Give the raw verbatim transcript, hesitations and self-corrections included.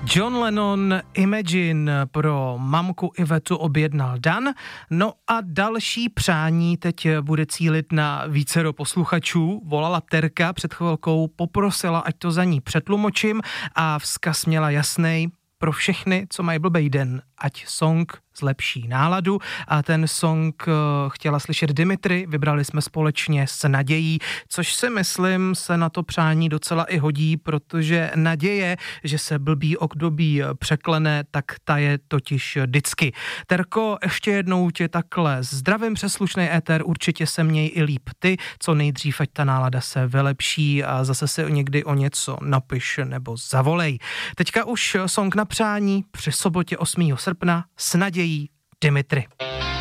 John Lennon Imagine pro mamku Ivetu objednal Dan. No a další přání teď bude cílit na vícero posluchačů. Volala Terka před chvilkou, poprosila, ať to za ní přetlumočím a vzkaz měla jasnej: pro všechny, co mají blbej den, ať song zlepší náladu. A ten song chtěla slyšet Dimitri, vybrali jsme společně s Nadějí, což si myslím se na to přání docela i hodí, protože naděje, že se blbý období překlene, tak ta je totiž vždycky. Terko, ještě jednou tě takhle zdravím přes slušný éter, určitě se měj i líp ty, co nejdřív, ať ta nálada se vylepší a zase se někdy o něco napiš nebo zavolej. Teďka už song na přání při sobotě osmého srpna s Nadějí Dimitri.